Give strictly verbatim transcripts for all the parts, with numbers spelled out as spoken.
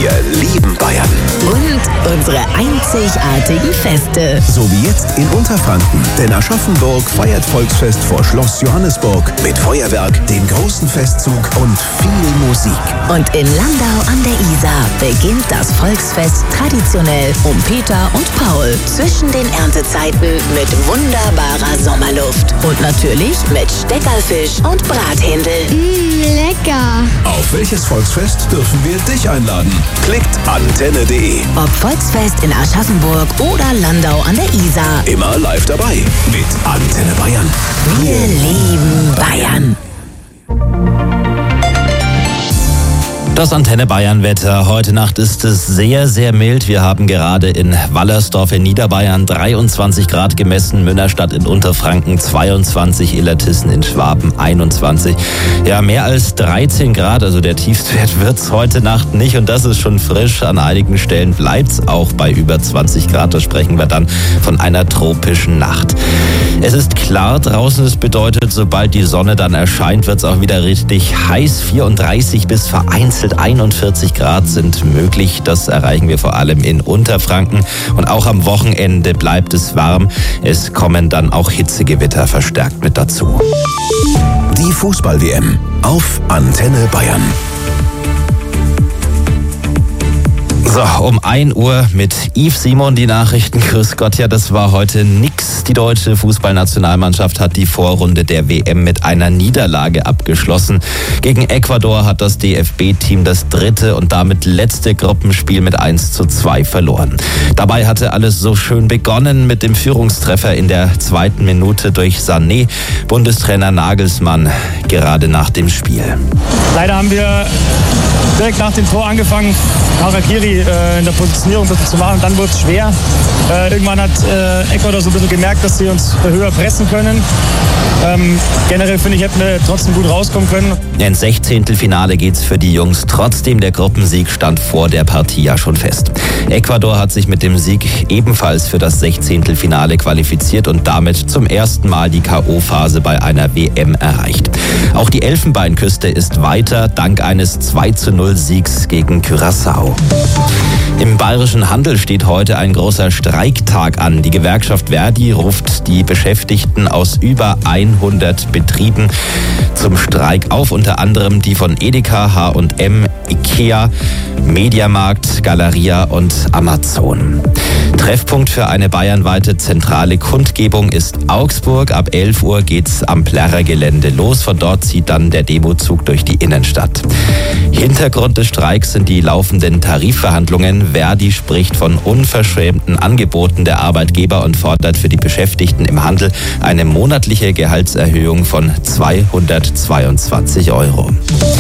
Wir lieben Bayern. Und unsere einzigartigen Feste. So wie jetzt in Unterfranken. Denn Aschaffenburg feiert Volksfest vor Schloss Johannesburg mit Feuerwerk, dem großen Festzug und viel Musik. Und in Landau an der Isar beginnt das Volksfest traditionell um Peter und Paul. Zwischen den Erntezeiten mit wunderbarer Sommerluft. Und natürlich mit Steckerfisch und Brathändel. Mmh, lecker. Auf welches Volksfest dürfen wir dich einladen? Klickt antenne punkt de. Ob Volksfest in Aschaffenburg oder Landau an der Isar. Immer live dabei mit Antenne Bayern. Wir lieben Bayern. Das Antenne Bayern Wetter. Heute Nacht ist es sehr, sehr mild. Wir haben gerade in Wallersdorf in Niederbayern dreiundzwanzig Grad gemessen, Münnerstadt in Unterfranken zweiundzwanzig, Illertissen in Schwaben einundzwanzig. Ja, mehr als dreizehn Grad, also der Tiefstwert wird's heute Nacht nicht und das ist schon frisch. An einigen Stellen bleibt's auch bei über zwanzig Grad. Da sprechen wir dann von einer tropischen Nacht. Es ist klar draußen, es bedeutet, sobald die Sonne dann erscheint, wird's auch wieder richtig heiß. vierunddreißig bis vereinzelt einundvierzig Grad sind möglich. Das erreichen wir vor allem in Unterfranken. Und auch am Wochenende bleibt es warm. Es kommen dann auch Hitzegewitter verstärkt mit dazu. Die Fußball-W M auf Antenne Bayern. So, um ein Uhr mit Yves Simon die Nachrichten. Grüß Gott, ja, das war heute nix. Die deutsche Fußballnationalmannschaft hat die Vorrunde der W M mit einer Niederlage abgeschlossen. Gegen Ecuador hat das D F B-Team das dritte und damit letzte Gruppenspiel mit eins zu zwei verloren. Dabei hatte alles so schön begonnen mit dem Führungstreffer in der zweiten Minute durch Sané. Bundestrainer Nagelsmann gerade nach dem Spiel. Leider haben wir direkt nach dem Tor angefangen, Harakiri äh, in der Positionierung ein bisschen zu machen. Dann wurde es schwer. Äh, irgendwann hat äh, Ecuador so ein bisschen gemerkt, dass sie uns höher pressen können. Ähm, generell finde ich, hätten wir trotzdem gut rauskommen können. Ins Sechzehntelfinale geht's für die Jungs. Trotzdem, der Gruppensieg stand vor der Partie ja schon fest. Ecuador hat sich mit dem Sieg ebenfalls für das Sechzehntelfinale qualifiziert und damit zum ersten Mal die K O-Phase bei einer W M erreicht. Auch die Elfenbeinküste ist weiter, dank eines zwei zu null Siegs gegen Curaçao. Im bayerischen Handel steht heute ein großer Streiktag an. Die Gewerkschaft Verdi ruft die Beschäftigten aus über hundert Betrieben zum Streik auf, unter anderem die von Edeka, H und M, Ikea, Mediamarkt, Galeria und Amazon. Treffpunkt für eine bayernweite zentrale Kundgebung ist Augsburg. Ab elf Uhr geht's am Plärrer Gelände los. Von dort zieht dann der Demozug durch die Innenstadt. Hintergrund des Streiks sind die laufenden Tarifverhandlungen. Verdi spricht von unverschämten Angeboten der Arbeitgeber und fordert für die Beschäftigten im Handel eine monatliche Gehaltserhöhung von zweihundertzweiundzwanzig Euro.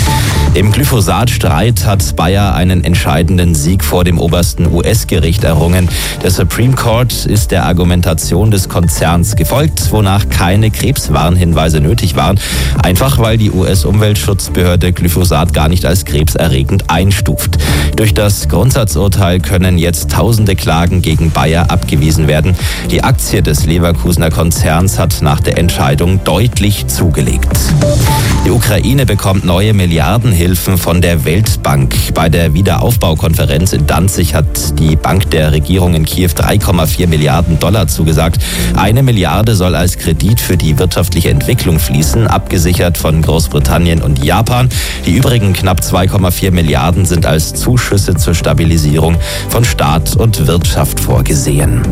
Im Glyphosat-Streit hat Bayer einen entscheidenden Sieg vor dem obersten U S-Gericht errungen. Der Supreme Court ist der Argumentation des Konzerns gefolgt, wonach keine Krebswarnhinweise nötig waren, einfach weil die U S-Umweltschutzbehörde Glyphosat gar nicht als krebserregend einstuft. Durch das Grundsatzurteil können jetzt tausende Klagen gegen Bayer abgewiesen werden. Die Aktie des Leverkusener Konzerns hat nach der Entscheidung deutlich zugelegt. Die Ukraine bekommt neue Milliardenhilfen von der Weltbank. Bei der Wiederaufbaukonferenz in Danzig hat die Bank der Regierung in Kiew drei Komma vier Milliarden Dollar zugesagt. Eine Milliarde soll als Kredit für die wirtschaftliche Entwicklung fließen, abgesichert von Großbritannien und Japan. Die übrigen knapp zwei Komma vier Milliarden sind als Zuschüsse zur Stabilisierung von Staat und Wirtschaft vorgesehen.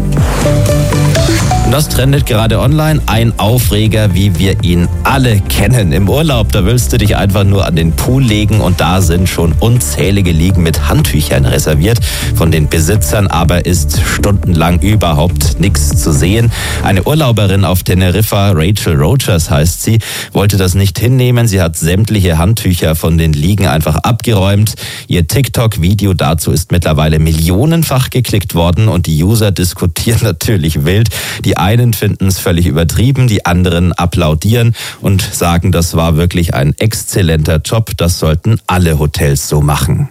Das trendet gerade online. Ein Aufreger, wie wir ihn alle kennen. Im Urlaub, da willst du dich einfach nur an den Pool legen und da sind schon unzählige Liegen mit Handtüchern reserviert. Von den Besitzern aber ist stundenlang überhaupt nichts zu sehen. Eine Urlauberin auf Teneriffa, Rachel Rogers heißt sie, wollte das nicht hinnehmen. Sie hat sämtliche Handtücher von den Liegen einfach abgeräumt. Ihr TikTok-Video dazu ist mittlerweile millionenfach geklickt worden und die User diskutieren natürlich wild. Die einen finden es völlig übertrieben, die anderen applaudieren und sagen, das war wirklich ein exzellenter Job, das sollten alle Hotels so machen.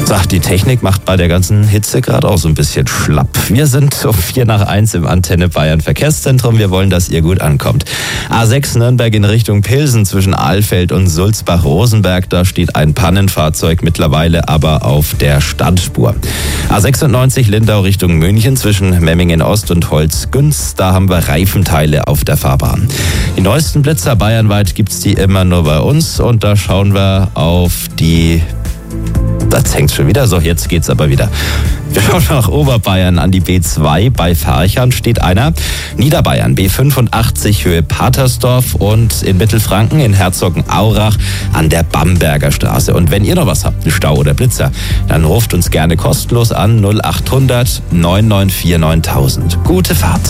Sagt, die Technik macht bei der ganzen Hitze gerade auch so ein bisschen schlapp. Wir sind um vier nach eins im Antenne Bayern Verkehrszentrum. Wir wollen, dass ihr gut ankommt. A sechs Nürnberg in Richtung Pilsen zwischen Ahlfeld und Sulzbach-Rosenberg. Da steht ein Pannenfahrzeug mittlerweile aber auf der Standspur. A sechsundneunzig Lindau Richtung München zwischen Memmingen Ost und Holzgünz. Da haben wir Reifenteile auf der Fahrbahn. Die neuesten Blitzer bayernweit gibt's die immer nur bei uns. Und da schauen wir auf die... Das hängt schon wieder. So, jetzt geht's aber wieder. Wir schauen nach Oberbayern an die B zwei. Bei Farchern steht einer. Niederbayern B fünfundachtzig Höhe Patersdorf und in Mittelfranken in Herzogenaurach an der Bamberger Straße. Und wenn ihr noch was habt, einen Stau oder Blitzer, dann ruft uns gerne kostenlos an null achthundert neun neun vier neuntausend. Gute Fahrt.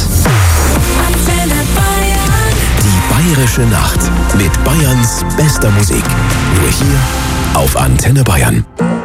Die Bayerische Nacht mit Bayerns bester Musik. Nur hier auf Antenne Bayern.